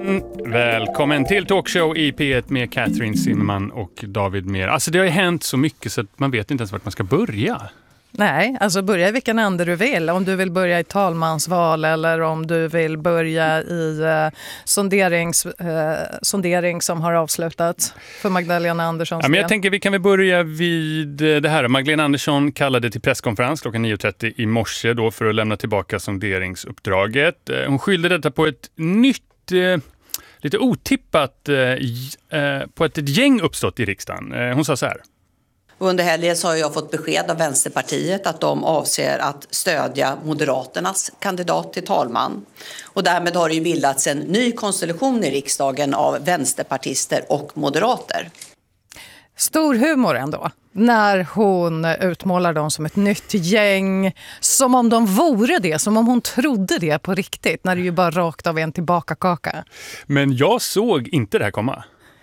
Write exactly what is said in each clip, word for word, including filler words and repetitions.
Mm, välkommen till Talkshow i P ett med Catherine Zimmerman och David Mer. Alltså det har ju hänt så mycket så att man vet inte ens vart man ska börja. Nej, alltså börja i vilken ände du vill. Om du vill börja i talmansval eller om du vill börja i eh, sonderings, eh, sondering som har avslutats för Magdalena Andersson. Ja, men jag tänker vi kan väl börja vid det här. Magdalena Andersson kallade till presskonferens klockan nio trettio i morse då för att lämna tillbaka sonderingsuppdraget. Hon skyllde detta på ett nytt, eh, lite otippat, eh, på ett gäng uppstått i riksdagen. Eh, hon sa så här. Under helgen så har jag fått besked av Vänsterpartiet att de avser att stödja Moderaternas kandidat till talman. Och därmed har det ju bildats en ny konstellation i riksdagen av vänsterpartister och moderater. Stor humor ändå, när hon utmålar dem som ett nytt gäng, som om de vore det, som om hon trodde det på riktigt, när det ju bara rakt av en tillbakakaka. Men jag såg inte det här komma.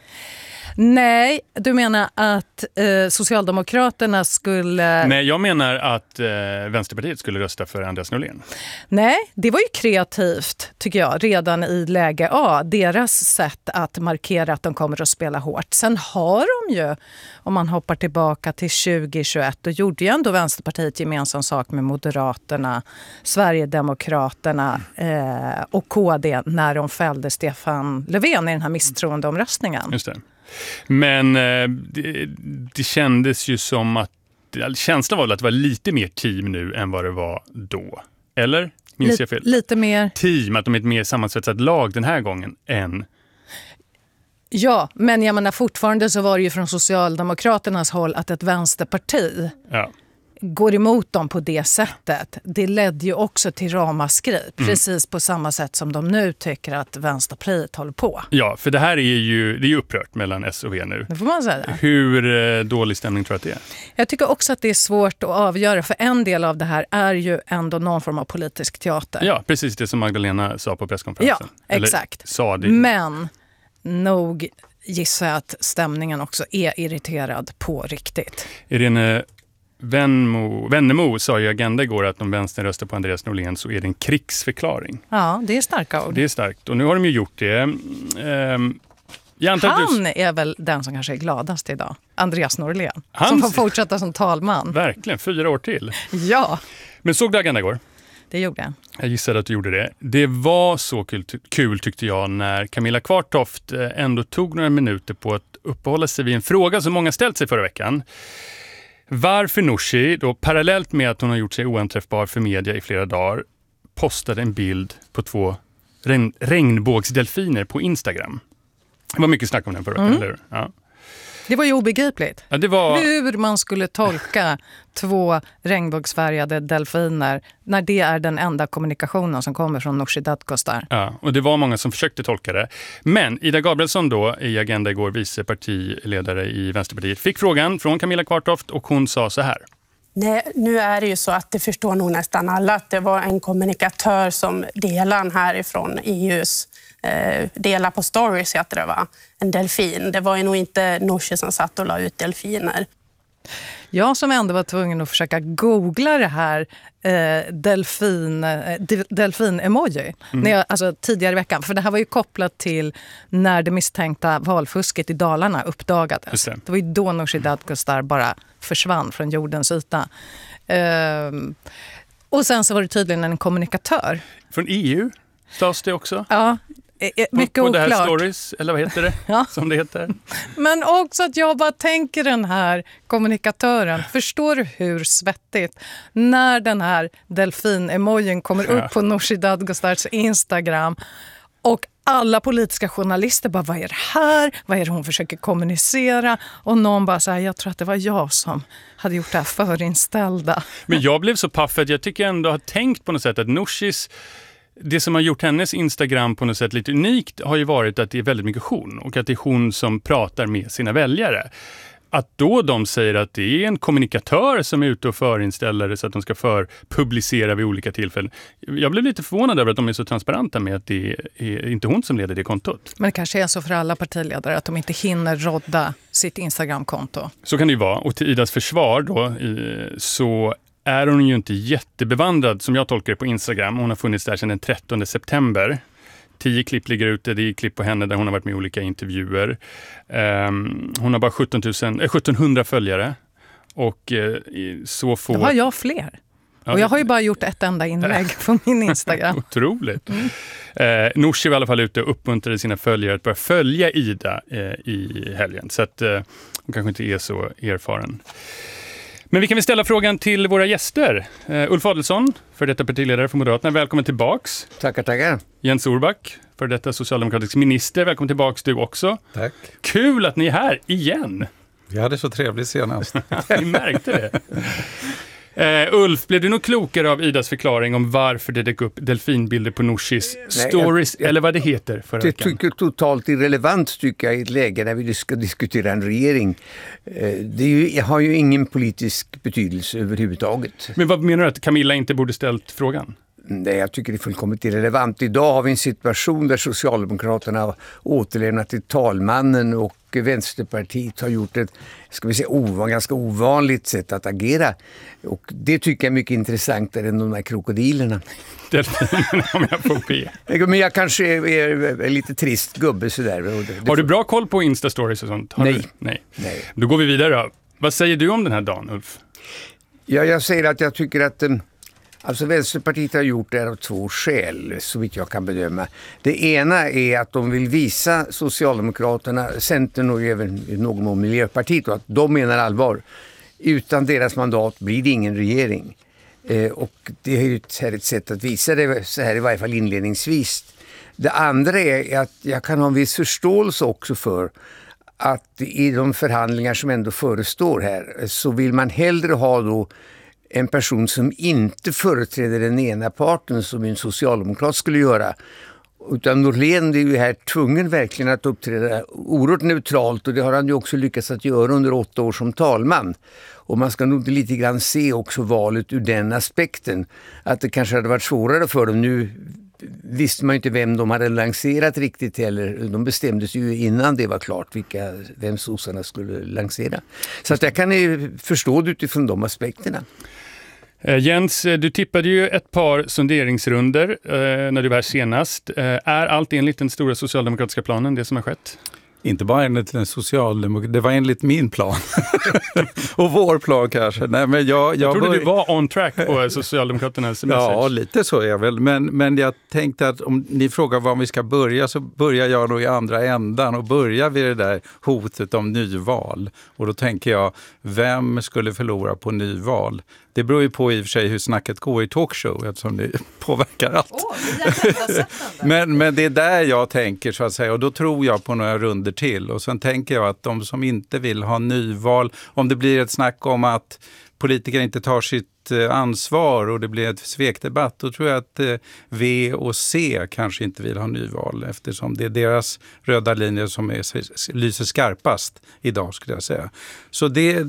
Nej, du menar att eh, Socialdemokraterna skulle... Nej, jag menar att eh, Vänsterpartiet skulle rösta för Andreas Norlén. Nej, det var ju kreativt tycker jag, redan i läge A. Deras sätt att markera att de kommer att spela hårt. Sen har de ju, om man hoppar tillbaka till tjugo tjugoett, då gjorde ju ändå Vänsterpartiet gemensam sak med Moderaterna, Sverigedemokraterna eh, och K D när de fällde Stefan Löfven i den här misstroendeomröstningen. Just det. Men eh, det, det kändes ju som att känslan var väl att det var lite mer team nu än vad det var då. Eller? Minns L- jag fel? Lite mer. Team, att de är ett mer sammansvetsat lag den här gången än... Ja, men jag menar fortfarande så var det ju från Socialdemokraternas håll att ett vänsterparti ja. går emot dem på det sättet. Det ledde ju också till ramaskri, mm. precis på samma sätt som de nu tycker att Vänsterpartiet håller på. Ja, för det här är ju, det är ju upprört mellan S och V nu. Det får man säga. Hur eh, dålig stämning tror du att det är? Jag tycker också att det är svårt att avgöra, för en del av det här är ju ändå någon form av politisk teater. Ja, precis det som Magdalena sa på presskonferensen. Ja, exakt. Eller sa det. Men nog gissar jag att stämningen också är irriterad på riktigt. Irene Vennemo, Vennemo sa i Agenda igår att om vänstern röstar på Andreas Norlén så är det en krigsförklaring. Ja, det är starka ord. Det är starkt. Och nu har de ju gjort det. Um, jag antar Han du... är väl den som kanske är gladast idag. Andreas Norlén. Hans... Som får fortsätta som talman. Verkligen, fyra år till. Ja. Men såg du Agenda igår? Det gjorde jag. Jag gissade att du gjorde det. Det var så kul, kul tyckte jag när Camilla Kvartoft ändå tog några minuter på att uppehålla sig vid en fråga som många ställt sig förra veckan. Varför Nooshi, då parallellt med att hon har gjort sig oanträffbar för media i flera dagar, postade en bild på två regn- regnbågsdelfiner på Instagram. Det var mycket snack om den förra veckan, mm. eller hur? Ja. Det var ju obegripligt. Ja, det var... Hur man skulle tolka två regnbågsfärgade delfiner när det är den enda kommunikationen som kommer från Nooshi Dadgostar. Ja, och det var många som försökte tolka det. Men Ida Gabrielsson då i Agenda igår, vice partiledare i Vänsterpartiet, fick frågan från Camilla Kvartoft och hon sa så här. Nej, nu är det ju så att det förstår nog nästan alla att det var en kommunikatör som delade härifrån E U:s eh, dela på stories, att det var en delfin. Det var ju nog inte Nooshi som satt och la ut delfiner. Jag som ändå var tvungen att försöka googla det här eh, delfin, eh, delfin-emoji mm. när jag, alltså, tidigare i veckan. För det här var ju kopplat till när det misstänkta valfusket i Dalarna uppdagades. Det. det var ju då Nooshi Dadgostar bara försvann från jordens yta. Eh, och sen så var det tydligen en kommunikatör. Från E U sades det också? Ja. Mycket på, på det här oklart. Stories, eller vad heter det? Ja. Som det heter. Men också att jag bara tänker den här kommunikatören. Förstår du hur svettigt när den här delfin-emojin kommer upp på Nooshi Dadgostars Instagram och alla politiska journalister bara, vad är det här? Vad är det hon försöker kommunicera? Och någon bara säger, jag tror att det var jag som hade gjort det här förinställda. Men jag blev så paff att jag tycker ändå har tänkt på något sätt att Nooshis, det som har gjort hennes Instagram på något sätt lite unikt har ju varit att det är väldigt mycket hon och att det är hon som pratar med sina väljare. Att då de säger att det är en kommunikatör som är ute och förinställer det så att de ska förpublicera vid olika tillfällen. Jag blev lite förvånad över att de är så transparenta med att det är inte hon som leder det kontot. Men det kanske är så för alla partiledare att de inte hinner rodda sitt Instagram-konto. Så kan det ju vara. Och till Idas försvar då så är hon ju inte jättebevandrad som jag tolkar det på Instagram. Hon har funnits där sedan den trettonde september. Tio klipp ligger ute, det är klipp på henne där hon har varit med i olika intervjuer. Um, hon har bara sjutton tusen, äh, sjuttonhundra följare. Och uh, så får... Då har jag fler. Och jag har ju bara gjort ett enda inlägg på min Instagram. Otroligt. Mm. Eh, Nooshi var i alla fall ute och uppmuntrade sina följare att börja följa Ida eh, i helgen. Så att eh, hon kanske inte är så erfaren. Men vi kan väl ställa frågan till våra gäster. Uh, Ulf Adelsohn, för detta partiledare för Moderaterna, välkommen tillbaks. Tackar, tackar. Jens Orback, för detta socialdemokratisk minister, välkommen tillbaks du också. Tack. Kul att ni är här igen. Vi hade så trevligt senast. Ni märkte det. Uh, Ulf, blev du nog klokare av Idas förklaring om varför det dök upp delfinbilder på Nooshis stories, jag, jag, eller vad det heter förra det veckan? Det tycker totalt irrelevant tycker jag i ett läge där vi ska diskutera en regering. Uh, det är ju, har ju ingen politisk betydelse överhuvudtaget. Men vad menar du att Camilla inte borde ställt frågan? Nej, jag tycker det är fullkomligt irrelevant. Idag har vi en situation där Socialdemokraterna har återlämnat till talmannen och Vänsterpartiet har gjort ett ska vi säga, ovan, ganska ovanligt sätt att agera. Och det tycker jag är mycket intressantare än de här krokodilerna. Delfinerna, om jag får be. Men jag kanske är, är, är lite trist gubbe sådär. Det, har du bra koll på Insta-stories och sånt? Har Nej. Du? Nej. Nej. Då går vi vidare då. Vad säger du om den här dagen, Ulf? Ja, jag säger att jag tycker att... Alltså Vänsterpartiet har gjort det av två skäl, så vitt jag kan bedöma. Det ena är att de vill visa Socialdemokraterna, Centern och även i någon mån Miljöpartiet att de menar allvar. Utan deras mandat blir det ingen regering. Eh, och det är ju ett, här ett sätt att visa det så här i varje fall inledningsvis. Det andra är att jag kan ha en viss förståelse också för att i de förhandlingar som ändå förestår här så vill man hellre ha då en person som inte företräder den ena parten som en socialdemokrat skulle göra. Utan Norlén är ju här tvungen verkligen att uppträda oerhört neutralt och det har han ju också lyckats att göra under åtta år som talman. Och man ska nog lite grann se också valet ur den aspekten. Att det kanske hade varit svårare för dem. Nu visste man ju inte vem de hade lanserat riktigt heller. De bestämdes ju innan det var klart vilka, vem sossarna skulle lansera. Så att jag kan ju förstå det utifrån de aspekterna. Eh, Jens, du tippade ju ett par sonderingsrunder eh, när du var här senast. Eh, är allt enligt den stora socialdemokratiska planen det som har skett? Inte bara enligt den socialdemokratiska, det var enligt min plan. Och vår plan kanske. Nej, men jag, jag, jag trodde bör... du var on track på Socialdemokraternas message. Ja, lite så är jag väl. Men, men jag tänkte att om ni frågar var vi ska börja så börjar jag nog i andra ändan och börjar vid det där hotet om nyval. Och då tänker jag, vem skulle förlora på nyval? Det beror ju på i och för sig hur snacket går i talkshow eftersom det påverkar allt. Oh, men, men det är där jag tänker så att säga och då tror jag på några runder till. Och sen tänker jag att de som inte vill ha nyval, om det blir ett snack om att politiker inte tar sitt ansvar och det blir ett svekdebatt, då tror jag att V och C kanske inte vill ha nyval eftersom det är deras röda linjer som är, lyser skarpast idag skulle jag säga. Så det,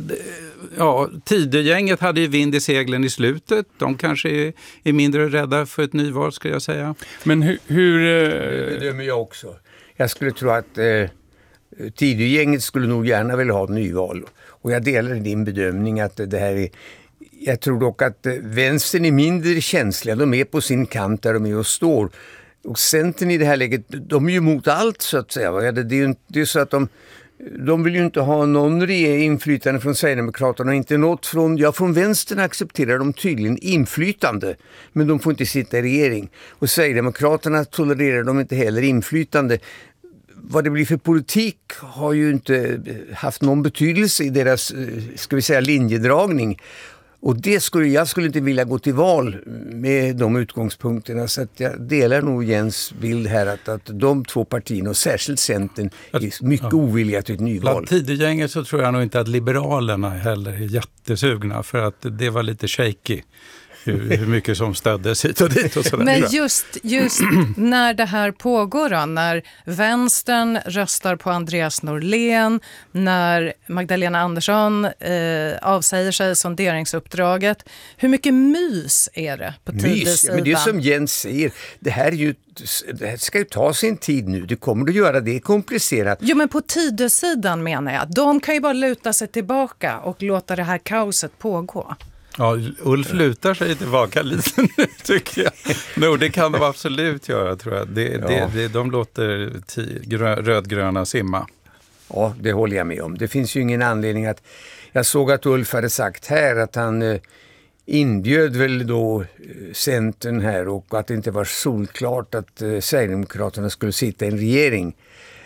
ja, Tidögänget hade ju vind i seglen i slutet. De kanske är, är mindre rädda för ett nyval skulle jag säga. Men hur... hur det bedömer jag också. Jag skulle tro att eh, Tidögänget skulle nog gärna vilja ha ett nyval. Och jag delar din bedömning att det här är... Jag tror dock att vänstern är mindre känsliga. De är på sin kant där de är och står. Och Centern i det här läget, de är ju emot allt så att säga. Det är ju inte så att de, de vill ju inte ha någon inflytande från Sverigedemokraterna. Inte något från, ja från vänstern accepterar de tydligen inflytande. Men de får inte sitta i regering. Och Sverigedemokraterna tolererar de inte heller inflytande. Vad det blir för politik har ju inte haft någon betydelse i deras, ska vi säga, linjedragning. Och det skulle, jag skulle inte vilja gå till val med de utgångspunkterna så att jag delar nog Jens bild här att, att de två partierna och särskilt Centern är mycket ja. ovilliga till ett nyval. Bland Tidögänget så tror jag nog inte att Liberalerna heller är jättesugna för att det var lite shaky. Hur, hur mycket som stöddes hit och dit och sådär. Men just, just när det här pågår då, när vänstern röstar på Andreas Norlén, när Magdalena Andersson eh, avsäger sig sonderingsuppdraget, hur mycket mys är det på Tidösidan? Men det är som Jens säger, det här, är ju, det här ska ju ta sin tid nu, det kommer att göra, det är komplicerat. Jo men på Tidösidan menar jag, de kan ju bara luta sig tillbaka och låta det här kaoset pågå. Ja, Ulf lutar sig tillbaka lite nu tycker jag. No, det kan de absolut göra tror jag. Det, Ja. det, det, de låter t- grö, rödgröna simma. Ja, det håller jag med om. Det finns ju ingen anledning att... Jag såg att Ulf hade sagt här att han eh, inbjöd väl då eh, Centern här och att det inte var solklart att eh, Sverigedemokraterna skulle sitta i en regering.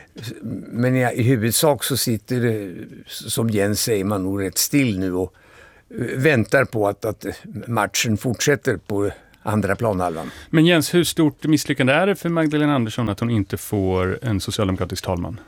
Men ja, i huvudsak så sitter det, som Jens säger, man nog rätt still nu och eh, väntar på att, att matchen fortsätter på andra planhalvan. Men Jens, hur stort misslyckande är det för Magdalena Andersson att hon inte får en socialdemokratisk talman?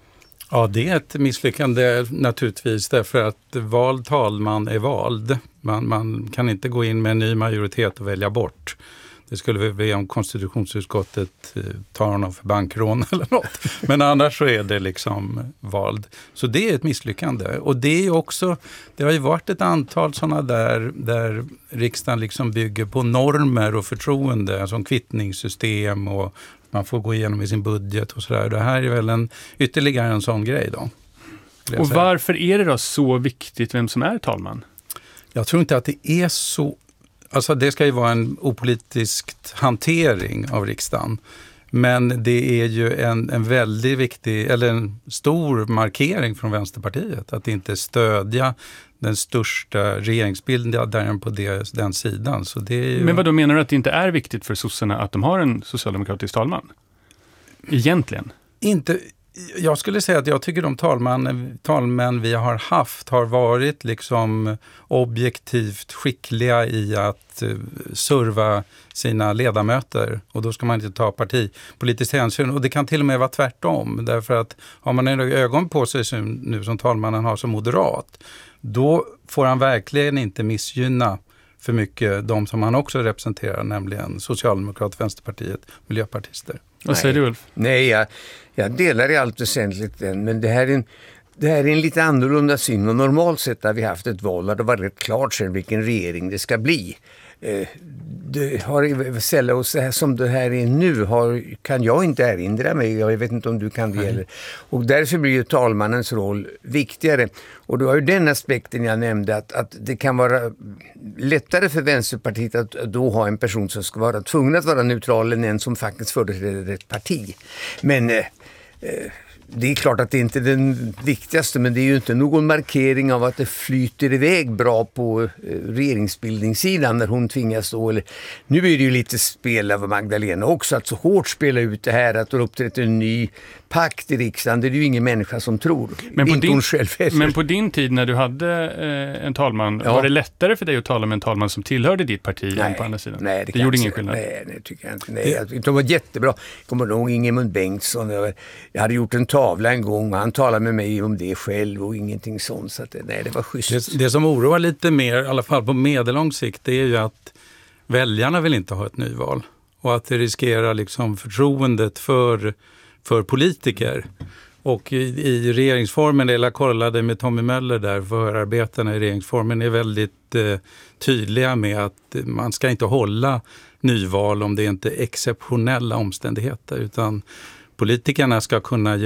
Ja, det är ett misslyckande naturligtvis därför att vald talman är vald. Man, man kan inte gå in med en ny majoritet och välja bort. Det skulle vi be om konstitutionsutskottet eh, tar honom för bankrån eller något. Men annars så är det liksom vald. Så det är ett misslyckande. Och det är ju också, det har ju varit ett antal sådana där, där riksdagen liksom bygger på normer och förtroende, som kvittningssystem och man får gå igenom i sin budget och sådär. Det här är väl en, ytterligare en sån grej då. Och varför är det då så viktigt vem som är talman? Jag tror inte att det är så... Alltså det ska ju vara en opolitisk hantering av riksdagen. Men det är ju en, en väldigt viktig, eller en stor markering från Vänsterpartiet. Att inte stödja den största regeringsbildaren på det, den sidan. Så det är ju... Men vad då menar du att det inte är viktigt för sossarna att de har en socialdemokratisk talman? Egentligen? Inte... Jag skulle säga att jag tycker de talmän, talmän vi har haft har varit liksom objektivt skickliga i att uh, serva sina ledamöter. Och då ska man inte ta partipolitisk hänsyn. Och det kan till och med vara tvärtom. Därför att har man en ögon på sig som, nu som talmannen har som moderat, då får han verkligen inte missgynna för mycket de som han också representerar, nämligen Socialdemokraterna, Vänsterpartiet, Miljöpartister. Vad säger du, Ulf? Nej, jag, jag delar i allt väsentligt den, men det här är en, det här är en lite annorlunda syn. Och normalt sett har vi haft ett val där det var rätt klart sen vilken regering det ska bli. Eh, det har sällan, och så här som det här är nu har, kan jag inte erinra mig, jag vet inte om du kan det Nej. heller. Och därför blir ju talmannens roll viktigare. Och då har ju den aspekten jag nämnde att, att det kan vara lättare för Vänsterpartiet att då ha en person som ska vara tvungen att vara neutral än en som faktiskt företräder ett parti. Men eh, eh, det är klart att det inte är den viktigaste, men det är ju inte någon markering av att det flyter iväg bra på eh, regeringsbildningssidan när hon tvingas då. Eller, nu är det ju lite spel av Magdalena också, att så hårt spela ut det här att hon uppträtt en ny pakt i riksdagen. Det är ju ingen människa som tror. Men på, inte din, hon själv heller. men på din tid när du hade eh, en talman, Ja. var det lättare för dig att tala med en talman som tillhörde ditt parti än på andra sidan? Nej, det, det kan gjorde jag ingen säga. skillnad? Nej, nej, tycker jag inte. Nej, jag, de var jättebra. Jag kommer ihåg Ingemund Bengtsson. Jag, jag hade gjort en tavla en gång och han talade med mig om det själv och ingenting sånt. Så att, nej, det var schysst. Det, det som oroar lite mer, i alla fall på medellång sikt, det är ju att väljarna vill inte ha ett nyval. Och att det riskerar liksom förtroendet för, för politiker. Och i, i regeringsformen, eller jag kollade med Tommy Möller där, förarbetarna i regeringsformen är väldigt eh, tydliga med att man ska inte hålla nyval om det inte är exceptionella omständigheter, utan politikerna ska kunna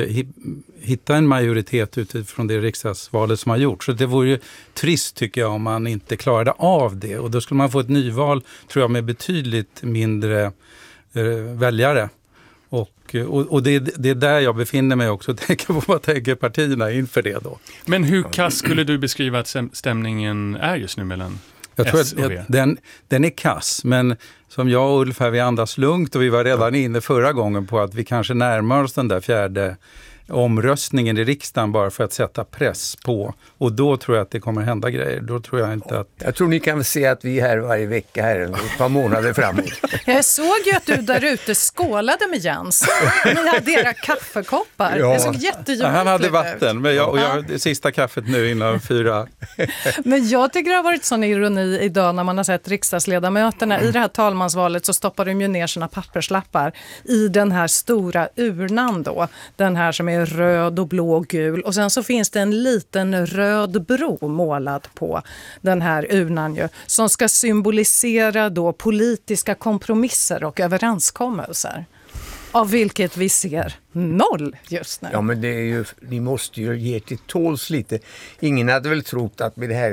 hitta en majoritet utifrån det riksdagsvalet som har gjort. Så det vore ju trist tycker jag om man inte klarade av det. Och då skulle man få ett nyval, tror jag, med betydligt mindre eh, väljare. Och, och, och det, det är där jag befinner mig också. Tänker på vad tänker partierna inför det då. Men hur kass skulle du beskriva att stämningen är just nu mellan Jag tror S och V? att den, den är kass, men som jag och Ulf här, vi andas lugnt och vi var redan inne förra gången på att vi kanske närmar oss den där fjärde omröstningen i riksdagen bara för att sätta press på. Och då tror jag att det kommer hända grejer. Då tror jag inte att... Jag tror ni kan se att vi är här varje vecka här ett par månader framåt. Jag såg ju att du där ute skålade med Jens. Ni hade era kaffekoppar. Ja. Det såg jätteljuvligt Han hade ut. vatten, men jag, och jag, det sista kaffet nu innan fyra. Men jag tycker det har varit sån ironi idag när man har sett riksdagsledamöterna i det här talmansvalet, så stoppar de ju ner sina papperslappar i den här stora urnan då. Den här som är röd och blå och gul. Och sen så finns det en liten röd bro målad på den här urnan ju, som ska symbolisera då politiska kompromisser och överenskommelser. Av vilket vi ser noll just nu. Ja, men det är ju, ni måste ju ge till tåls lite. Ingen hade väl trott att med det här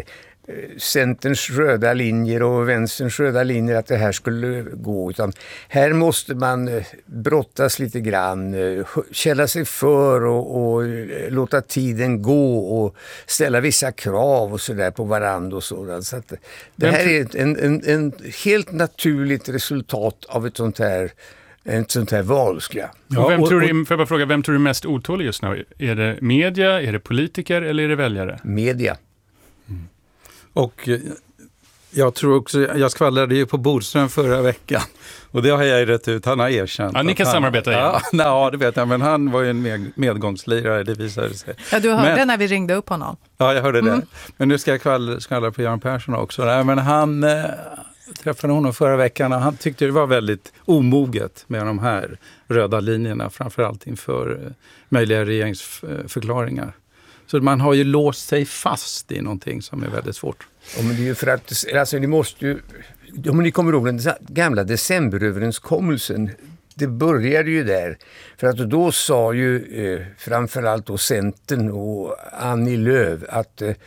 Centerns röda linjer och vänsterns röda linjer att det här skulle gå, utan här måste man brottas lite grann, källa sig för och, och låta tiden gå och ställa vissa krav och sådär på varandra och sådant. Så att det här är en, en, en helt naturligt resultat av ett sånt här ett sånt här val, skulle jag. Ja, och vem och, tror du, får jag bara fråga, vem tror du är mest otålig just nu? Är det media, är det politiker eller är det väljare? Media. Mm. Och jag tror också, jag skvallrade ju på Bodström förra veckan och det har jag ju rätt ut, han har erkänt. Ja, ni kan han, samarbeta igen. Ja, ja, det vet jag, men han var ju en med, medgångslirare, det visade sig. Ja, du hörde men, när vi ringde upp honom. Ja, jag hörde mm. det. Men nu ska jag skvallra, skvallra på Göran Persson också. Nej, men han eh, träffade honom förra veckan och han tyckte det var väldigt omoget med de här röda linjerna, framförallt inför eh, möjliga regeringsförklaringar. Så man har ju låst sig fast i någonting som är väldigt svårt. Ja, men det är ju för att, alltså ni måste ju, om ni kommer ihåg den gamla decemberöverenskommelsen, det började ju där. För att då sa ju eh, framförallt då Centern och Annie Lööf att eh,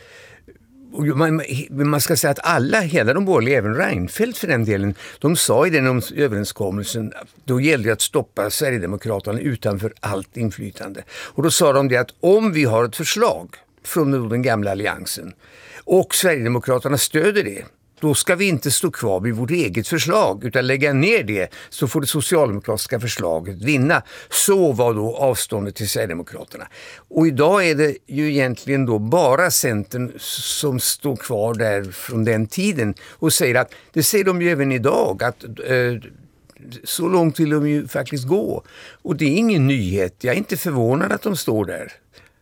man, man ska säga att alla, hela de borgerliga, även Reinfeldt för den delen, de sa i den överenskommelsen, då gällde det att stoppa Sverigedemokraterna utanför allt inflytande. Och då sa de det att om vi har ett förslag från den gamla alliansen och Sverigedemokraterna stöder det, då ska vi inte stå kvar vid vårt eget förslag utan lägga ner det, så får det socialdemokratiska förslaget vinna. Så var då avståndet till Sverigedemokraterna. Och idag är det ju egentligen då bara Centern som står kvar där från den tiden och säger att, det säger de ju även idag, att eh, så långt vill de ju faktiskt gå. Och det är ingen nyhet, jag är inte förvånad att de står där.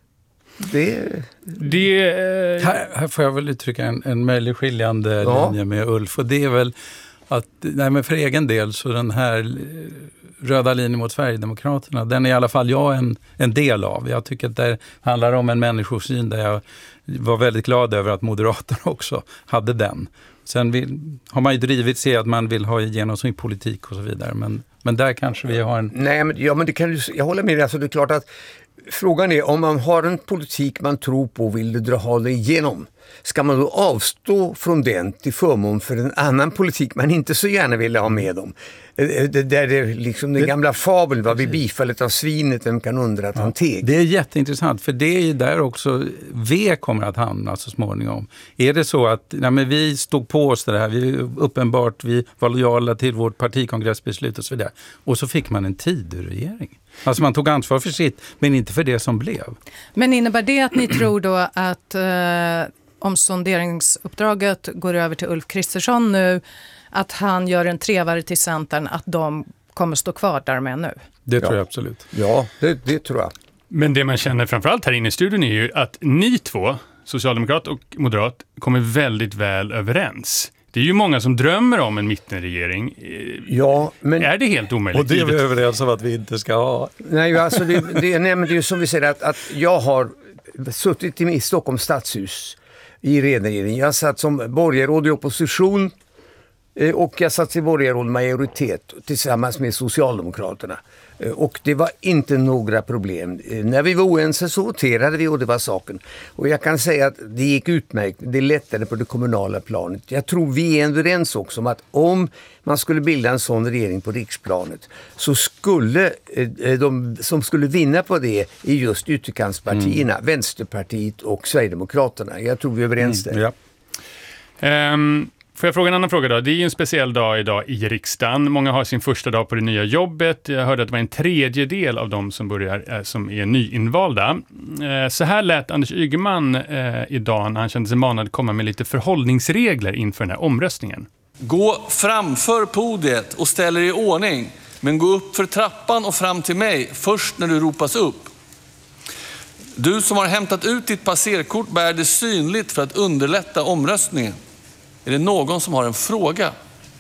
Det... Det, eh... här, här får jag väl uttrycka en, en möjlig skiljande ja. linje med Ulf, och det är väl att, nej men för egen del så den här röda linjen mot Sverigedemokraterna, den är i alla fall jag en, en del av. Jag tycker att det handlar om en människosyn där jag var väldigt glad över att Moderaterna också hade den. Sen vill, har man ju drivit sig att man vill ha igenom sin politik och så vidare, men, men där kanske vi har en... Nej, men, ja, men det kan du, jag håller med dig, alltså det är klart att frågan är, om man har en politik man tror på och vill dra ha det igenom, ska man då avstå från den till förmån för en annan politik man inte så gärna vill ha med om? Det, det, det är liksom den gamla fabeln, vad vid bifallet av svinet, vem kan undra att ja, han teg. Det är jätteintressant, för det är ju där också V kommer att hamna så småningom. Är det så att nej, men vi stod på oss det här, vi uppenbart vi var lojala till vårt partikongressbeslut och så vidare, och så fick man en tidregering. Alltså man tog ansvar för sitt, men inte för det som blev. Men innebär det att ni tror då att eh, om sonderingsuppdraget går över till Ulf Kristersson nu, att han gör en trevare till Centern, att de kommer stå kvar där med nu? Det ja. tror jag absolut. Ja, det, det tror jag. Men det man känner framförallt här inne i studion är ju att ni två, socialdemokrat och moderat, kommer väldigt väl överens. Det är ju många som drömmer om en mittenregering. Ja, men... Är det helt omöjligt? Och det är vi överens om att vi inte ska ha. Nej, alltså det, det, nej, men det är ju som vi säger att, att jag har suttit i Stockholms stadshus i regeringen. Jag satt som borgarråd i opposition och jag satt i borgarråd majoritet tillsammans med Socialdemokraterna. Och det var inte några problem. När vi var oense så voterade vi och det var saken. Och jag kan säga att det gick utmärkt. Det lättade på det kommunala planet. Jag tror vi är överens också om att om man skulle bilda en sån regering på riksplanet, så skulle de som skulle vinna på det i just ytterkantspartierna, mm. Vänsterpartiet och Sverigedemokraterna. Jag tror vi är överens mm. där. Ja. Um... Får jag fråga en annan fråga då? Det är ju en speciell dag idag i riksdagen. Många har sin första dag på det nya jobbet. Jag hörde att det var en tredjedel av dem som börjar som är nyinvalda. Så här lät Anders Ygeman idag när han kände sig manad att komma med lite förhållningsregler inför den här omröstningen. Gå framför podiet och ställ er i ordning, men gå upp för trappan och fram till mig först när du ropas upp. Du som har hämtat ut ditt passerkort bär det synligt för att underlätta omröstningen. Är det någon som har en fråga?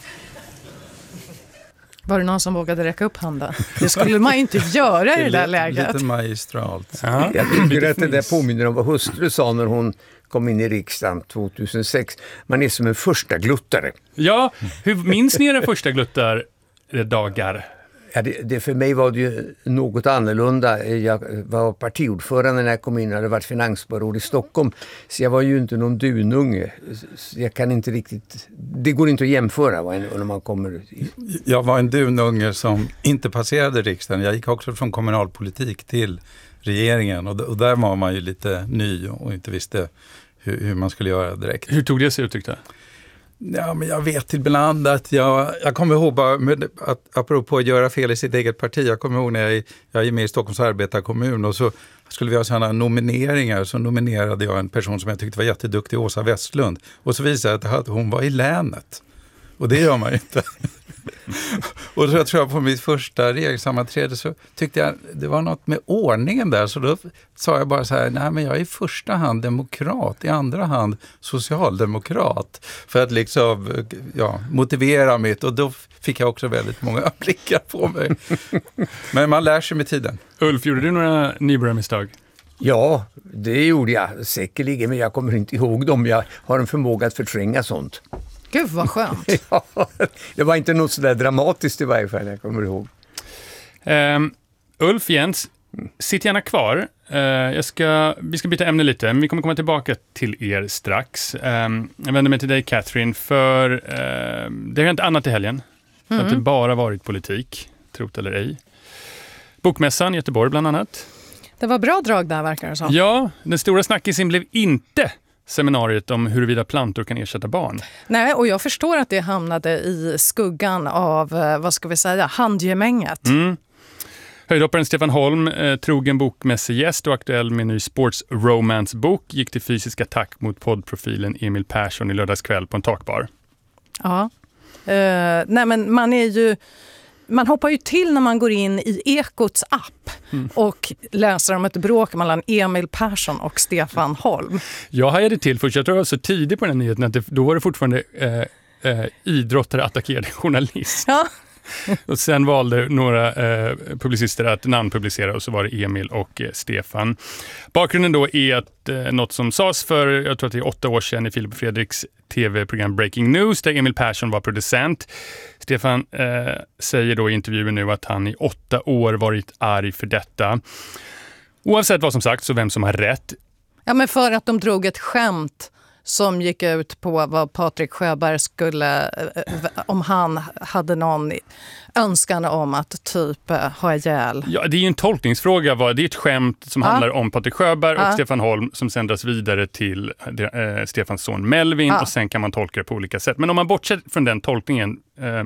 Var det någon som vågade räcka upp handen? Det skulle man ju inte göra i det där läget. Lite magistralt. Ja. Jag tycker att det där påminner om vad hustru sa när hon kom in i riksdagen tjugohundrasex. Man är som en första gluttare. Ja, hur minns ni era första gluttardagar? Ja, det, det för mig var det ju något annorlunda. Jag var partiordförande när jag kom in och hade varit finansborgarråd i Stockholm. Så jag var ju inte någon dununge. Så jag kan inte riktigt... Det går inte att jämföra när man kommer... Jag var en dununge som inte passerade riksdagen. Jag gick också från kommunalpolitik till regeringen. Och, och där var man ju lite ny och inte visste hur, hur man skulle göra direkt. Hur tog det sig ut, tyckte jag? Ja, men jag vet ibland att jag, jag kommer ihåg bara med, att apropå att göra fel i sitt eget parti. Jag kommer ihåg när jag, jag är med i Stockholms arbetarkommun och så skulle vi ha sådana nomineringar, så nominerade jag en person som jag tyckte var jätteduktig, Åsa Westlund. Och så visade det att hon var i länet. Och det gör man ju inte. Och så jag tror jag på mitt första regeringssammanträde så tyckte jag det var något med ordningen där. Så då sa jag bara så här, nej men jag är i första hand demokrat, i andra hand socialdemokrat. För att liksom ja, motivera mitt, och då fick jag också väldigt många blickar på mig. Men man lär sig med tiden. Ulf, gjorde du några nybörjarmisstag? Ja, det gjorde jag säkerligen, men jag kommer inte ihåg dem. Jag har en förmåga att förtränga sånt. Gud vad skönt. Ja, det var inte något sådär dramatiskt i varje fall, jag kommer ihåg. Um, Ulf, Jens, sitt gärna kvar. Uh, jag ska, vi ska byta ämne lite, men vi kommer komma tillbaka till er strax. Um, jag vänder mig till dig, Catherine, för uh, det har hänt annat i helgen. Det har Mm. inte bara varit politik, trot eller ej. Bokmässan i Göteborg bland annat. Det var bra drag där, verkar det som. Ja, den stora snackisen blev inte seminariet om huruvida plantor kan ersätta barn. Nej, och jag förstår att det hamnade i skuggan av, eh, vad ska vi säga, handgemänget. Mm. Höjdhopparen Stefan Holm, eh, trogen bokmässegäst och aktuell med en ny sports romance-bok, gick till fysisk attack mot poddprofilen Emil Persson i lördagskväll på en takbar. Ja. Eh, nej, men man är ju... Man hoppar ju till när man går in i Ekots app mm. och läser om ett bråk mellan Emil Persson och Stefan Holm. Jag hajade till först, jag tror jag var så tidig på den nyheten att det, då var det fortfarande eh, eh, idrottare attackerade journalist. Ja. Och sen valde några eh, publicister att namnpublicera, och så var det Emil och eh, Stefan. Bakgrunden då är att eh, något som sades för, jag tror att det är åtta år sedan i Filip Fredriks tv-program Breaking News, där Emil Persson var producent. Stefan eh, säger då i intervjun nu att han i åtta år varit arg för detta. Oavsett vad som sagt, så vem som har rätt. Ja, men för att de drog ett skämt som gick ut på vad Patrik Sjöberg skulle, om han hade någon önskan om att typ ha ihjäl. Ja, det är ju en tolkningsfråga. Det är ett skämt som ja. handlar om Patrik Sjöberg och ja. Stefan Holm som sändas vidare till eh, Stefans son Melvin ja. och sen kan man tolka det på olika sätt. Men om man bortser från den tolkningen, eh,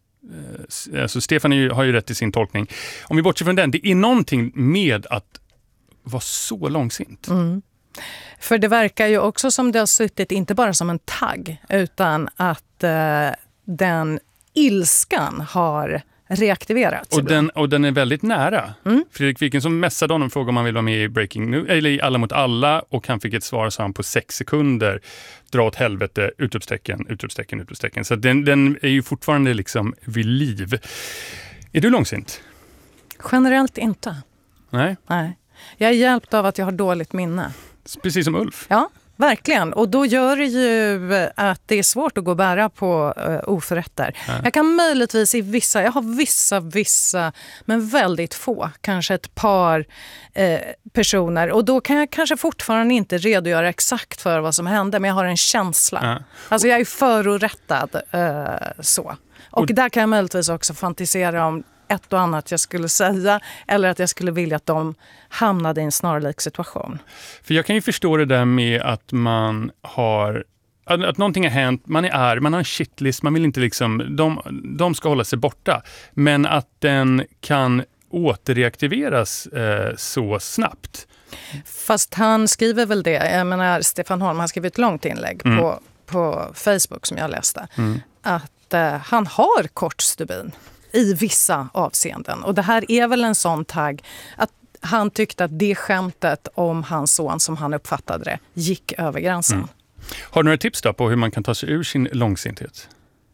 alltså Stefan är ju, har ju rätt i sin tolkning. Om vi bortser från den, det är någonting med att vara så långsint. Mm. För det verkar ju också som det har suttit inte bara som en tagg, utan att eh, den ilskan har reaktiverats. Och den, och den är väldigt nära. Mm. Fredrik Wikingsson mässade honom, frågade om han vill vara med i Breaking News, eller i Alla mot alla, och han fick ett svar, så han på sex sekunder, dra åt helvete, utropstecken, utropstecken, utropstecken. Så den, den är ju fortfarande liksom vid liv. Är du långsint? Generellt inte. Nej. Nej. Jag är hjälpt av att jag har dåligt minne. Precis som Ulf. Ja, verkligen. Och då gör det ju att det är svårt att gå och bära på uh, oförrätter. Ja. Jag kan möjligtvis i vissa, jag har vissa, vissa, men väldigt få, kanske ett par eh, personer. Och då kan jag kanske fortfarande inte redogöra exakt för vad som hände, men jag har en känsla. Ja. Alltså jag är förorättad uh, så. Och, och där kan jag möjligtvis också fantisera om ett och annat jag skulle säga, eller att jag skulle vilja att de hamnade i en snarlik situation. För jag kan ju förstå det där med att man har, att, att någonting har hänt, man är arg, man har en shitlist, man vill inte liksom, de, de ska hålla sig borta. Men att den kan återreaktiveras eh, så snabbt. Fast han skriver väl det, jag menar Stefan Holm har skrivit ett långt inlägg mm. på, på Facebook som jag läste, mm. att eh, han har kort stubin i vissa avseenden. Och det här är väl en sån tagg att han tyckte att det skämtet om hans son, som han uppfattade det, gick över gränsen. Mm. Har du några tips då på hur man kan ta sig ur sin långsinthet?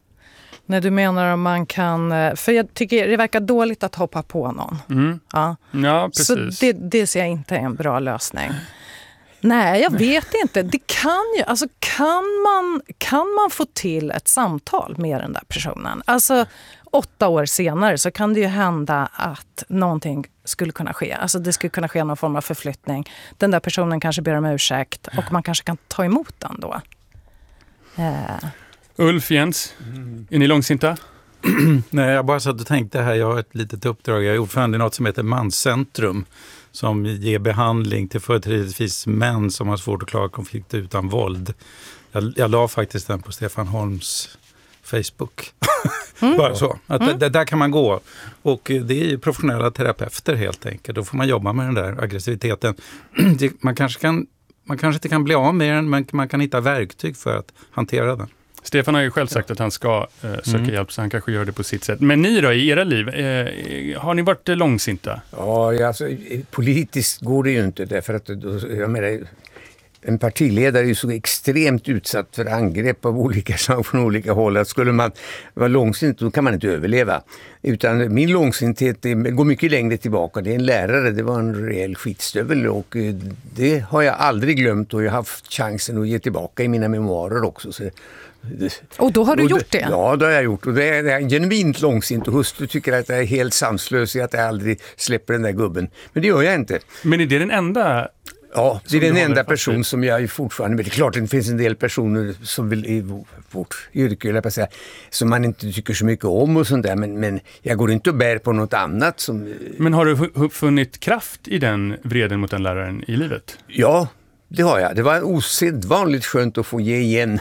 När du menar om man kan... För jag tycker det verkar dåligt att hoppa på någon. Mm. Ja. Ja, precis. Så det, det ser jag inte är en bra lösning. Nej, jag vet inte. Det kan ju, alltså kan man, kan man få till ett samtal med den där personen? Alltså åtta år senare så kan det ju hända att någonting skulle kunna ske. Alltså det skulle kunna ske någon form av förflyttning. Den där personen kanske ber om ursäkt och man kanske kan ta emot den då. Eh. Ulf, Jens, är ni långsinta? Nej, jag bara satt och tänkte här, jag har ett litet uppdrag. Jag är ordförande i något som heter Manscentrum som ger behandling till företrädesvis män som har svårt att klara konflikter utan våld. Jag, jag la faktiskt den på Stefan Holms Facebook. Mm. Bara så. Att mm. det, där kan man gå. Och det är ju professionella terapeuter helt enkelt. Då får man jobba med den där aggressiviteten. man, kanske kan, man kanske inte kan bli av med den, men man kan hitta verktyg för att hantera den. Stefan har ju själv sagt att han ska eh, söka mm. hjälp, så han kanske gör det på sitt sätt. Men ni då, i era liv, eh, har ni varit långsinta? Ja, alltså, politiskt går det ju inte, därför att jag menar, en partiledare är ju så extremt utsatt för angrepp av olika slag från olika håll att skulle man vara långsint då kan man inte överleva. Utan min långsinthet går mycket längre tillbaka. Det är en lärare, det var en rejäl skitstövel och det har jag aldrig glömt och jag har haft chansen att ge tillbaka i mina memoarer också. Så och då har du och gjort det? Ja, det har jag gjort och det är, det är genuint långsint och hustru tycker att jag är helt sanslös i att jag aldrig släpper den där gubben. Men det gör jag inte. Men är det den enda... Ja, det är den enda person som jag fortfarande... Men det är klart att det finns en del personer som vill i vårt yrke, eller på säga, som man inte tycker så mycket om och sånt där. Men, men jag går inte och bär på något annat som... Men har du funnit kraft i den vreden mot den läraren i livet? Ja, det har jag. Det var osedvanligt skönt att få ge igen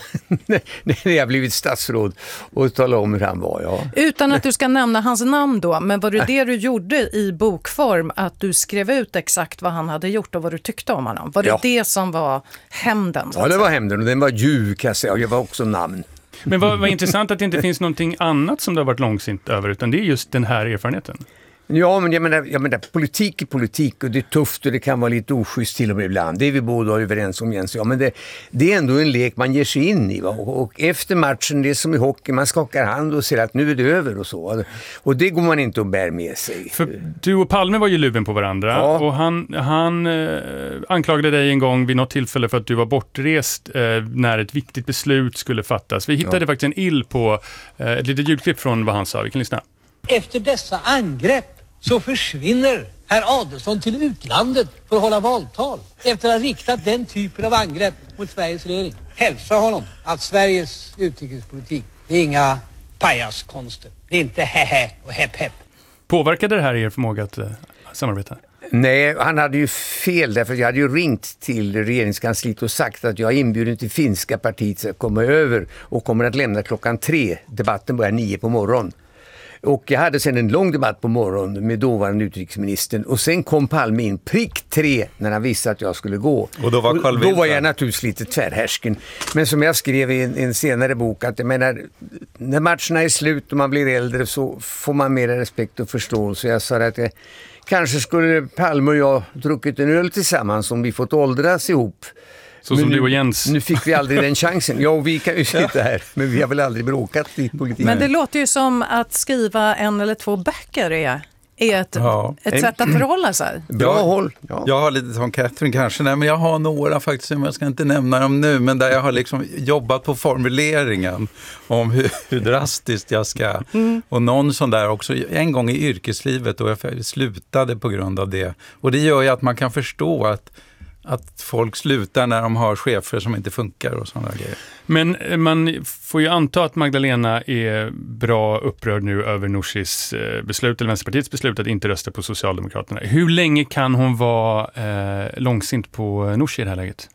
när jag blivit statsråd och tala om hur han var. Ja. Utan att du ska nämna hans namn då, men var det det du gjorde i bokform, att du skrev ut exakt vad han hade gjort och vad du tyckte om honom? Var det ja. det som var hämnden? Ja, det var hämnden och den var djup, kan jag säga, och det var också namn. Men vad, vad intressant att det inte finns någonting annat som du har varit långsint över, utan det är just den här erfarenheten. Ja, men jag menar, jag menar, politik är politik och det är tufft och det kan vara lite oschysst till och med ibland. Det är vi båda överens om, Jens. Ja, men det, det är ändå en lek man ger sig in i. Va? Och, och efter matchen, det är som i hockey, man skakar hand och säger att nu är det över och så. Och det går man inte att bära med sig. För du och Palme var ju luven på varandra. Ja. Och han, han eh, anklagade dig en gång vid något tillfälle för att du var bortrest eh, när ett viktigt beslut skulle fattas. Vi hittade ja. faktiskt en ill på eh, ett litet ljudklipp från vad han sa. Vi kan lyssna. Efter dessa angrepp så försvinner herr Adelsohn till utlandet för att hålla valtal efter att ha riktat den typen av angrepp mot Sveriges regering. Hälsa honom att Sveriges utrikespolitik, det är inga pajaskonster. Det är inte hehe och hepp hepp. Påverkade det här er förmåga att uh, samarbeta? Nej, han hade ju fel därför jag hade ju ringt till regeringskansliet och sagt att jag är inbjuden till finska partiet att komma över och kommer att lämna klockan tre. Debatten börjar nio på morgonen. Och jag hade sedan en lång debatt på morgonen med dåvarande utrikesministern och sen kom Palme in prick tre när han visste att jag skulle gå. Och då var Carl Bildt. Då var jag naturligtvis lite tvärhärsken. Men som jag skrev i en, en senare bok att jag menar, när matcherna är slut och man blir äldre så får man mer respekt och förståelse. Jag sa att jag, kanske skulle Palme och jag druckit en öl tillsammans om vi fått åldras ihop. Så som nu, du och Jens. Nu fick vi aldrig den chansen. Ja, vi kan ju sitta här, men vi har väl aldrig bråkat i politiken. Men det låter ju som att skriva en eller två böcker är, är ett, ja. ett sätt att förhålla sig. Bra håll. Ja. Jag har lite som Catherine kanske, nej, men jag har några faktiskt, jag ska inte nämna dem nu, men där jag har liksom jobbat på formuleringen om hur, hur drastiskt jag ska. Mm. Och någon sån där också, en gång i yrkeslivet och jag slutade på grund av det. Och det gör ju att man kan förstå att att folk slutar när de har chefer som inte funkar och sådana grejer. Men man får ju anta att Magdalena är bra upprörd nu över Nooshis beslut, eller Vänsterpartiets beslut att inte rösta på Socialdemokraterna. Hur länge kan hon vara eh, långsint på Nooshi i det här läget?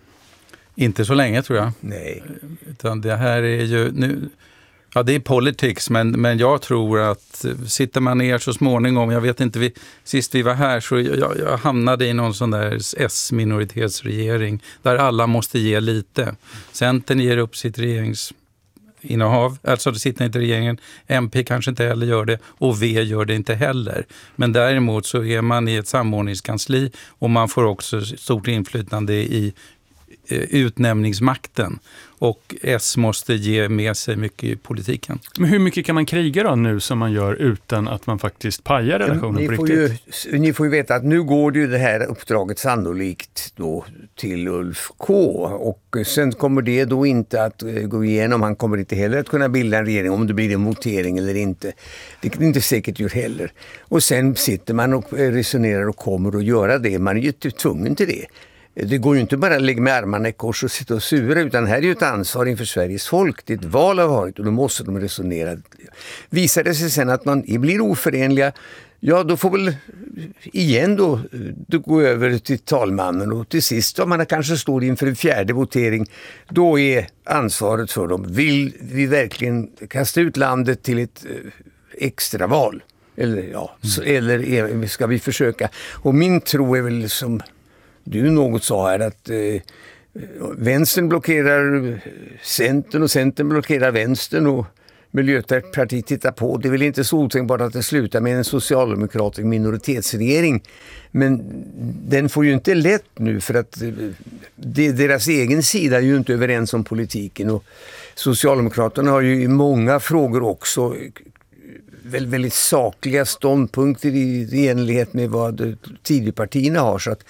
Inte så länge tror jag. Nej. Utan det här är ju nu... Ja, det är politics, men, men jag tror att sitter man ner så småningom, jag vet inte, vi, sist vi var här så jag, jag hamnade i någon sån där S-minoritetsregering där alla måste ge lite. Centern ger upp sitt regeringsinnehav, alltså det sitter inte i regeringen, M P kanske inte heller gör det och V gör det inte heller. Men däremot så är man i ett samordningskansli och man får också stort inflytande i eh, utnämningsmakten. Och S måste ge med sig mycket i politiken. Men hur mycket kan man kriga då nu som man gör utan att man faktiskt pajar relationen ni på får riktigt? Ju, ni får ju veta att nu går det ju det här uppdraget sannolikt då till Ulf K. Och sen kommer det då inte att gå igenom. Han kommer inte heller att kunna bilda en regering om det blir en votering eller inte. Det är inte säkert gjort heller. Och sen sitter man och resonerar och kommer att göra det. Man är ju tvungen till det. Det går ju inte bara att lägga med armarna i kors och sitta och sura, utan här är ju ett ansvar inför Sveriges folk. Det är ett val har varit och då måste de resonera. Visar det sig sen att man blir oförenliga, ja då får väl igen då, då gå över till talmannen och till sist om man kanske står inför en fjärde votering, då är ansvaret för dem. Vill vi verkligen kasta ut landet till ett extraval? Eller, ja, så, eller ska vi försöka? Och min tro är väl som du något sa här att eh, vänstern blockerar Centern och Centern blockerar vänstern och Miljöpartiet tittar på. Det är väl inte så otänkbart att det slutar med en socialdemokratisk minoritetsregering. Men den får ju inte lätt nu för att det, deras egen sida är ju inte överens om politiken. Och Socialdemokraterna har ju i många frågor också väldigt, väldigt sakliga ståndpunkter i, i enlighet med vad Tidöpartierna har. Så att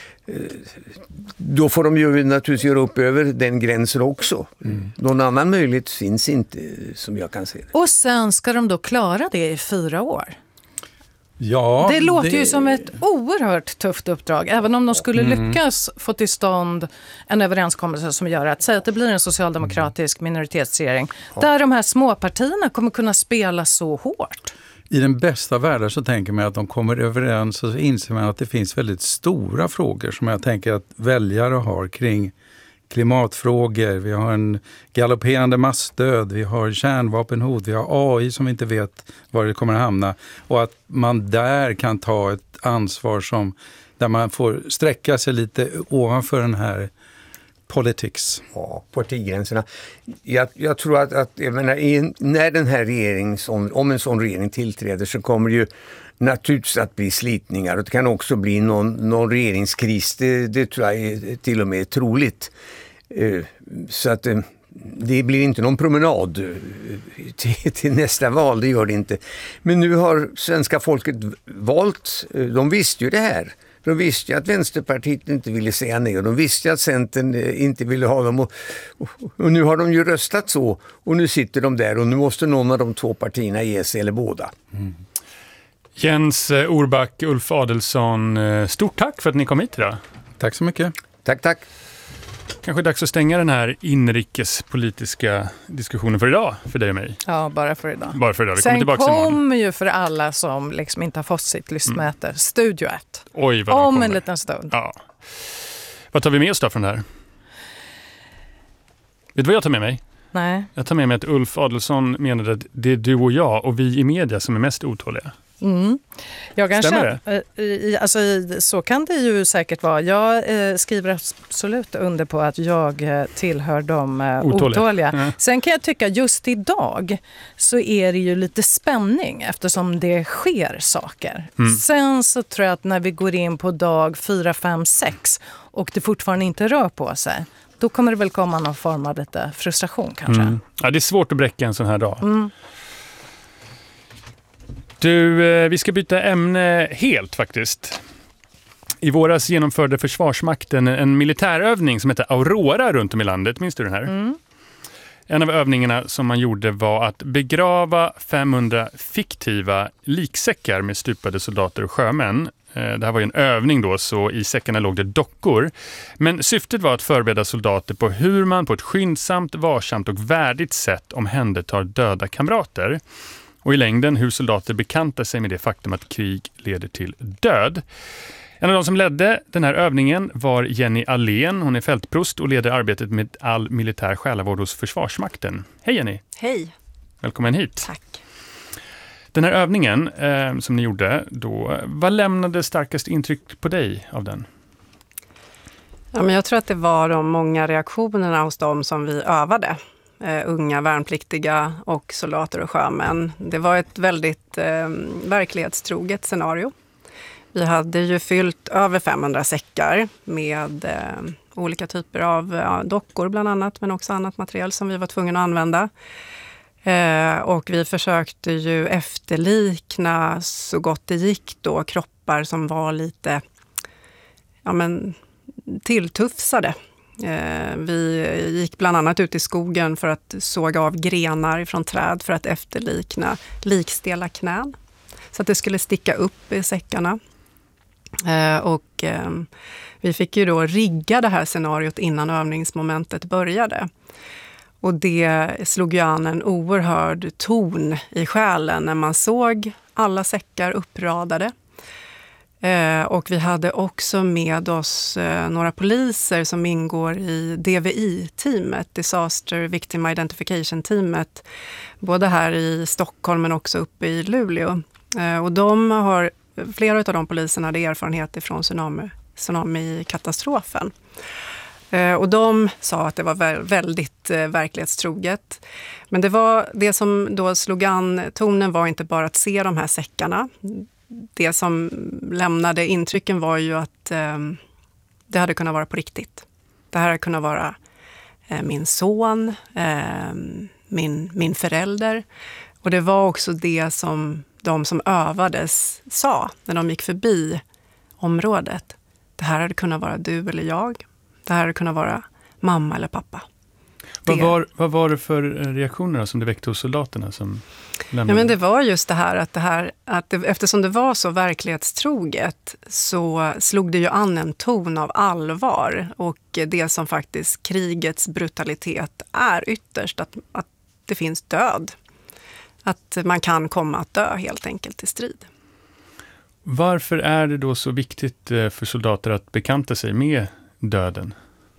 då får de ju naturligtvis göra upp över den gränsen också. Mm. Någon annan möjlighet finns inte som jag kan se det. Och sen ska de då klara det i fyra år? Ja, det låter det... ju som ett oerhört tufft uppdrag. Även om de skulle mm. lyckas få till stånd en överenskommelse som gör att säga att det blir en socialdemokratisk minoritetsregering. Ja. Där de här småpartierna kommer kunna spela så hårt. I den bästa världen så tänker man att de kommer överens och så inser man att det finns väldigt stora frågor som jag tänker att väljare har kring klimatfrågor. Vi har en galopperande massdöd, vi har kärnvapenhot, vi har A I som vi inte vet var det kommer att hamna. Och att man där kan ta ett ansvar som där man får sträcka sig lite ovanför den här politics. Ja, partigränserna. Jag, jag tror att, att jag menar, i, när den här regeringen, som, om en sån regering tillträder så kommer det ju naturligtvis att bli slitningar och det kan också bli någon, någon regeringskris. Det, det tror jag är till och med troligt. Uh, så att uh, det blir inte någon promenad uh, till, till nästa val, det gör det inte. Men nu har svenska folket valt, uh, de visste ju det här. De visste ju att Vänsterpartiet inte ville säga nej och de visste att Centern inte ville ha dem och, och, och nu har de ju röstat så och nu sitter de där och nu måste någon av de två partierna ge sig eller båda. Mm. Jens Orback, Ulf Adelsohn, stort tack för att ni kom hit idag. Tack så mycket. Tack, tack. Kanske dags att stänga den här inrikespolitiska diskussionen för idag, för dig och mig. Ja, bara för idag. Bara för idag. Vi Sen kommer kommer ju för alla som liksom inte har fått sitt lystmäte, mm. Studio ett. Oj, vad Om kommer. en liten stund. Ja. Vad tar vi med oss då från det här? Vet du vad jag tar med mig? Nej. Jag tar med mig att Ulf Adelsohn menade att det är du och jag och vi i media som är mest otåliga. Mm. Jag kan Stämmer känna, det? Alltså, så kan det ju säkert vara. Jag eh, skriver absolut under på att jag eh, tillhör de eh, otåliga. otåliga. Mm. Sen kan jag tycka just idag så är det ju lite spänning eftersom det sker saker. Mm. Sen så tror jag att när vi går in på dag fyra, fem, sex och det fortfarande inte rör på sig, då kommer det väl komma någon form av lite frustration kanske. Mm. Ja, det är svårt att bräcka en sån här dag. Mm. Du, vi ska byta ämne helt faktiskt. I våras genomförde Försvarsmakten en militärövning som heter Aurora runt om i landet. Minns du den här? Mm. En av övningarna som man gjorde var att begrava femhundra fiktiva liksäckar med stupade soldater och sjömän. Det här var ju en övning då, så i säckarna låg det dockor. Men syftet var att förbereda soldater på hur man på ett skyndsamt, varsamt och värdigt sätt omhändertar döda kamrater. Och i längden hur soldater bekantar sig med det faktum att krig leder till död. En av de som ledde den här övningen var Jenny Allén. Hon är fältprost och leder arbetet med all militär själavård hos Försvarsmakten. Hej Jenny! Hej! Välkommen hit! Tack! Den här övningen eh, som ni gjorde då, vad lämnade starkast intryck på dig av den? Ja, men jag tror att det var de många reaktionerna hos dem som vi övade. Uh, unga värnpliktiga och soldater och sjömän. Det var ett väldigt uh, verklighetstroget scenario. Vi hade ju fyllt över femhundra säckar med uh, olika typer av ja, dockor bland annat, men också annat material som vi var tvungna att använda. Eh, och vi försökte ju efterlikna så gott det gick då kroppar som var lite ja, men, tilltufsade. Eh, vi gick bland annat ut i skogen för att såga av grenar från träd för att efterlikna likstela knän. Så att det skulle sticka upp i säckarna. Eh, och eh, vi fick ju då rigga det här scenariot innan övningsmomentet började. Och det slog ju an en oerhörd ton i själen när man såg alla säckar uppradade. Eh, och vi hade också med oss eh, några poliser som ingår i D V I-teamet, Disaster Victim Identification-teamet. Både här i Stockholm men också uppe i Luleå. Eh, och de har, flera av de poliserna hade erfarenhet från tsunami, tsunami-katastrofen. Och de sa att det var väldigt verklighetstroget. Men det, var, det som då slog an tonen var inte bara att se de här säckarna. Det som lämnade intrycken var ju att eh, det hade kunnat vara på riktigt. Det här hade kunnat vara eh, min son, eh, min, min förälder. Och det var också det som de som övades sa när de gick förbi området. Det här hade kunnat vara du eller jag. Det här hade kunnat vara mamma eller pappa. Vad var, vad var det för reaktioner som det väckte hos soldaterna som lämnade? Ja, men det var just det här att, det här, att det, eftersom det var så verklighetstroget så slog det ju an en ton av allvar och det som faktiskt krigets brutalitet är ytterst, att, att det finns död. Att man kan komma att dö helt enkelt i strid. Varför är det då så viktigt för soldater att bekanta sig med döden?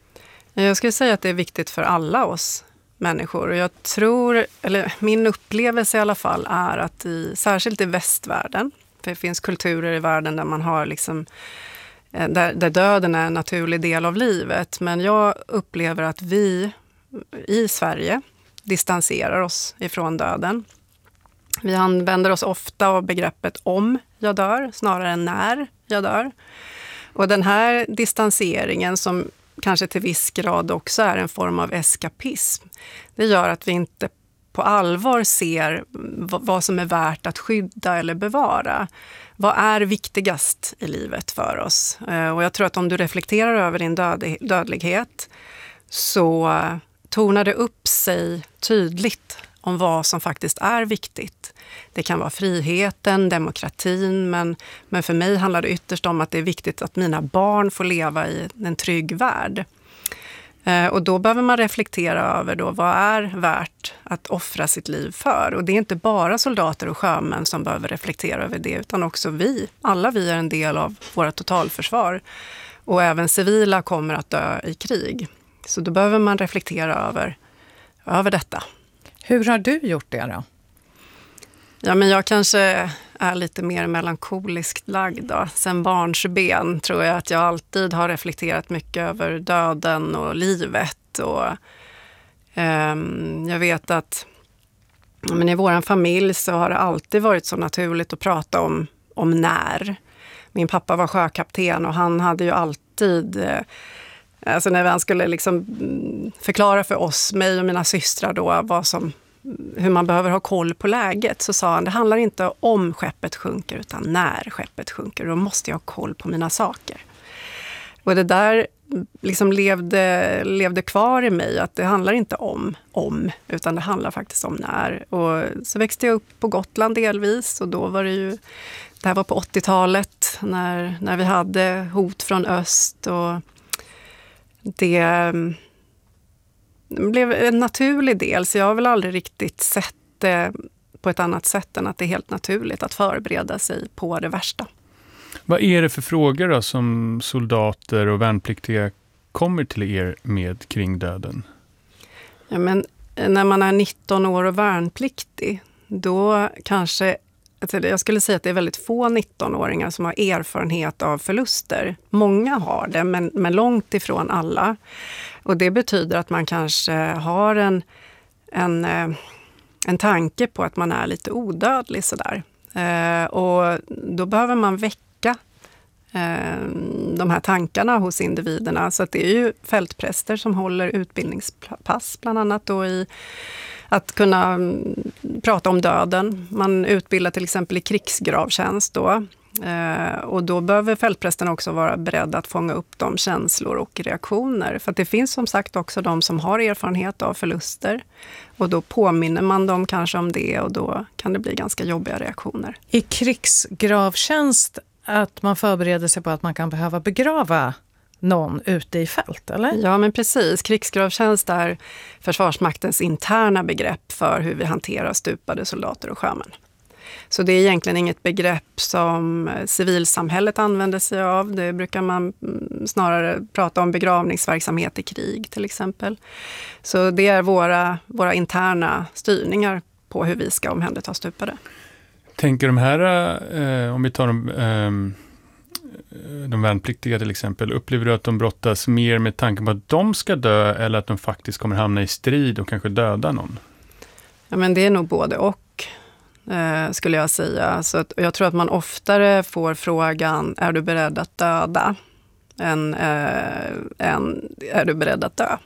Jag skulle säga att det är viktigt för alla oss människor. Och jag tror, eller min upplevelse i alla fall är att i, särskilt i västvärlden, för det finns kulturer i världen där man har liksom, där, där döden är en naturlig del av livet. Men jag upplever att vi i Sverige distanserar oss ifrån döden. Vi använder oss ofta av begreppet om jag dör, snarare än när jag dör. Och den här distanseringen som kanske till viss grad också är en form av eskapism, det gör att vi inte på allvar ser vad som är värt att skydda eller bevara. Vad är viktigast i livet för oss? Och jag tror att om du reflekterar över din död, dödlighet så tonar det upp sig tydligt om vad som faktiskt är viktigt. Det kan vara friheten, demokratin, men, men för mig handlar det ytterst om att det är viktigt att mina barn får leva i en trygg värld. Eh, och då behöver man reflektera över då, vad är värt att offra sitt liv för. Och det är inte bara soldater och sjömän som behöver reflektera över det, utan också vi. Alla vi är en del av våra totalförsvar. Och även civila kommer att dö i krig. Så då behöver man reflektera över, över detta. Hur har du gjort det då? Ja, men jag kanske är lite mer melankoliskt lagd då. Sen barnsben tror jag att jag alltid har reflekterat mycket över döden och livet. Och, eh, jag vet att men i vår familj så har det alltid varit så naturligt att prata om, om när. Min pappa var sjökapten och han hade ju alltid... Eh, alltså när han skulle liksom förklara för oss, mig och mina systrar då, vad som... hur man behöver ha koll på läget, så sa han, det handlar inte om skeppet sjunker utan när skeppet sjunker. Då måste jag ha koll på mina saker. Och det där liksom levde, levde kvar i mig, att det handlar inte om om, utan det handlar faktiskt om när. Och så växte jag upp på Gotland delvis, och då var det ju, det här var på åttiotalet när, när vi hade hot från öst, och det... Det blev en naturlig del, så jag har väl aldrig riktigt sett det på ett annat sätt än att det är helt naturligt att förbereda sig på det värsta. Vad är det för frågor då som soldater och värnpliktiga kommer till er med kring döden? Ja, men när man är nitton år och värnpliktig, då kanske... Jag skulle säga att det är väldigt få nittonåringar som har erfarenhet av förluster. Många har det, men, men långt ifrån alla. Och det betyder att man kanske har en, en, en tanke på att man är lite odödlig sådär. Eh, och då behöver man väcka eh, de här tankarna hos individerna. Så att det är ju fältpräster som håller utbildningspass bland annat då i att kunna prata om döden. Man utbildar till exempel i krigsgravtjänst då. Eh, och då behöver fältprästen också vara beredd att fånga upp de känslor och reaktioner. För att det finns som sagt också de som har erfarenhet av förluster. Och då påminner man dem kanske om det och då kan det bli ganska jobbiga reaktioner. I krigsgravtjänst att man förbereder sig på att man kan behöva begrava någon ute i fält, eller? Ja, men precis. Krigsgravtjänst är Försvarsmaktens interna begrepp för hur vi hanterar stupade soldater och sjömän. Så det är egentligen inget begrepp som civilsamhället använder sig av. Det brukar man snarare prata om begravningsverksamhet i krig till exempel. Så det är våra, våra interna styrningar på hur vi ska omhänderta stupade. Tänker de här, eh, om vi tar de, eh, de värnpliktiga till exempel, upplever du att de brottas mer med tanken på att de ska dö eller att de faktiskt kommer hamna i strid och kanske döda någon? Ja, men det är nog både och. Eh, skulle jag säga. Så att, jag tror att man oftare får frågan, är du beredd att döda? Än, eh, än är du beredd att dö?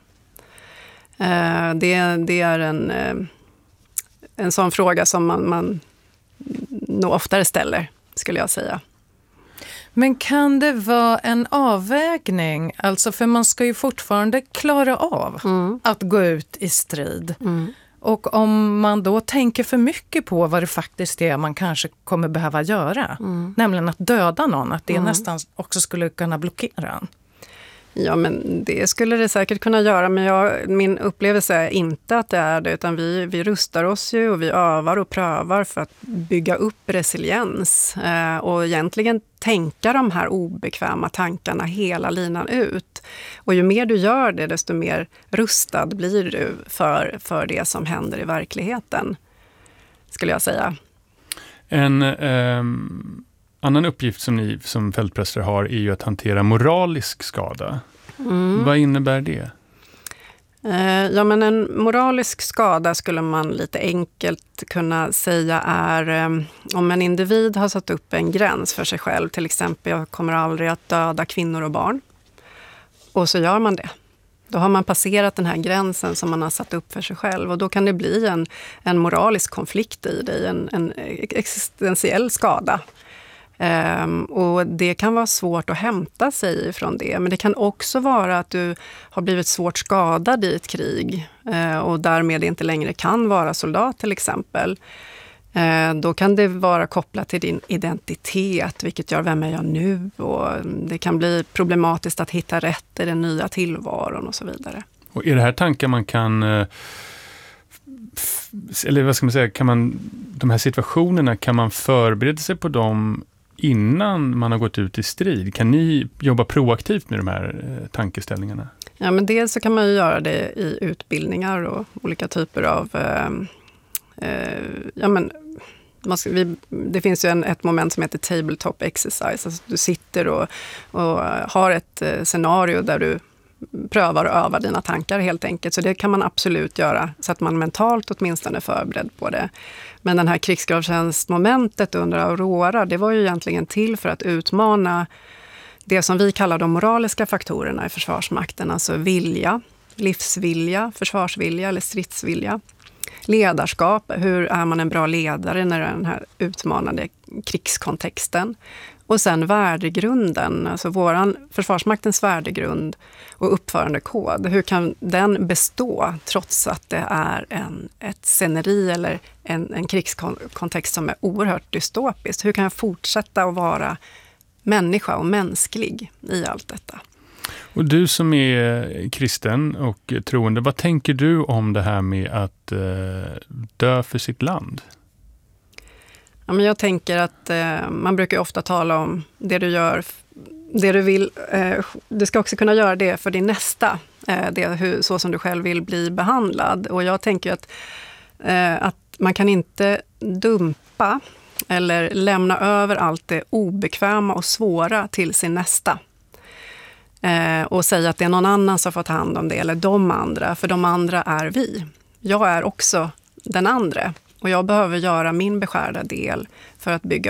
Eh, det, det är en, eh, en sån fråga som man, man nog oftare ställer, skulle jag säga. Men kan det vara en avvägning? Alltså för man ska ju fortfarande klara av mm. att gå ut i strid. Mm. Och om man då tänker för mycket på vad det faktiskt är man kanske kommer behöva göra, mm. nämligen att döda någon, att det mm. nästan också skulle kunna blockera en. Ja, men det skulle det säkert kunna göra, men jag, min upplevelse är inte att det är det, utan vi, vi rustar oss ju och vi övar och prövar för att bygga upp resiliens eh, och egentligen tänka de här obekväma tankarna hela linan ut. Och ju mer du gör det, desto mer rustad blir du för, för det som händer i verkligheten, skulle jag säga. En... Um... annan uppgift som ni som fältpräster har är ju att hantera moralisk skada. Mm. Vad innebär det? Eh, ja, men en moralisk skada skulle man lite enkelt kunna säga är eh, om en individ har satt upp en gräns för sig själv. Till exempel, jag kommer aldrig att döda kvinnor och barn. Och så gör man det. Då har man passerat den här gränsen som man har satt upp för sig själv. Och då kan det bli en, en moralisk konflikt i det, en, en existentiell skada. Um, och det kan vara svårt att hämta sig från det, men det kan också vara att du har blivit svårt skadad i ett krig uh, och därmed inte längre kan vara soldat till exempel. Uh, då kan det vara kopplat till din identitet, vilket gör vem är jag nu, och det kan bli problematiskt att hitta rätt i den nya tillvaron och så vidare. Och är det här tankar man kan... Uh... eller vad ska man säga, kan man, de här situationerna, kan man förbereda sig på dem innan man har gått ut i strid? Kan ni jobba proaktivt med de här eh, tankeställningarna? Ja, men dels så kan man ju göra det i utbildningar och olika typer av... Eh, eh, ja, men, man ska, vi, det finns ju en, ett moment som heter tabletop exercise. Alltså, du sitter och, och har ett eh, scenario där du prövar och övar dina tankar helt enkelt. Så det kan man absolut göra så att man mentalt åtminstone är förberedd på det. Men den här krigsgravtjänstmomentet under Aurora, det var ju egentligen till för att utmana det som vi kallar de moraliska faktorerna i Försvarsmakten. Alltså vilja, livsvilja, försvarsvilja eller stridsvilja. Ledarskap, hur är man en bra ledare när det är den här utmanande krigskontexten. Och sen värdegrunden, alltså våran Försvarsmaktens värdegrund och uppförandekod. Hur kan den bestå trots att det är en, ett sceneri eller en, en krigskontext som är oerhört dystopisk? Hur kan jag fortsätta att vara människa och mänsklig i allt detta? Och du som är kristen och troende, vad tänker du om det här med att eh, dö för sitt land? Ja, men jag tänker att eh, man brukar ofta tala om det du gör, det du vill. Eh, du ska också kunna göra det för din nästa, eh, det, hur, så som du själv vill bli behandlad. Och jag tänker att, eh, att man kan inte dumpa eller lämna över allt det obekväma och svåra till sin nästa. Eh, och säga att det är någon annan som får ta hand om det, eller de andra, för de andra är vi. Jag är också den andra. Och jag behöver göra min beskärda del för att bygga upp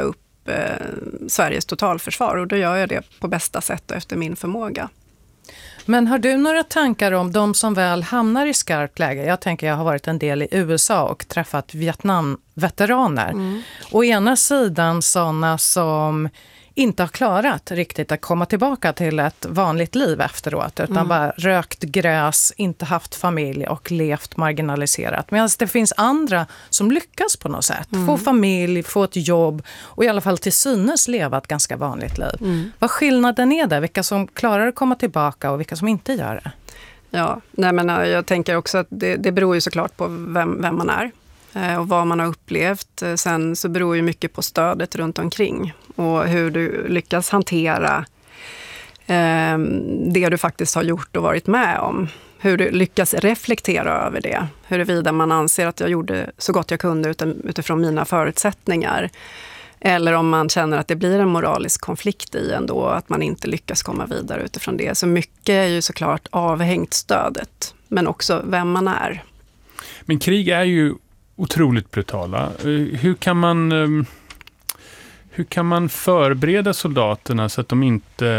eh, Sveriges totalförsvar, och då gör jag det på bästa sätt och efter min förmåga. Men har du några tankar om de som väl hamnar i skarpt läge? Jag tänker jag har varit en del i U S A och träffat Vietnamveteraner. Mm. Å ena sidan sådana som inte har klarat riktigt att komma tillbaka till ett vanligt liv efteråt, utan mm. bara rökt gräs, inte haft familj och levt marginaliserat. Medan det finns andra som lyckas på något sätt. Mm. Få familj, få ett jobb och i alla fall till synes leva ett ganska vanligt liv. Mm. Vad skillnaden är där? Vilka som klarar att komma tillbaka och vilka som inte gör det? Ja, nej men jag tänker också att det, det beror ju såklart på vem, vem man är och vad man har upplevt. Sen så beror ju mycket på stödet runt omkring och hur du lyckas hantera eh, det du faktiskt har gjort och varit med om. Hur du lyckas reflektera över det. Huruvida man anser att jag gjorde så gott jag kunde utifrån mina förutsättningar. Eller om man känner att det blir en moralisk konflikt i ändå, att man inte lyckas komma vidare utifrån det. Så mycket är ju såklart avhängt stödet, men också vem man är. Men krig är ju otroligt brutala. Hur kan man, hur kan man förbereda soldaterna så att de inte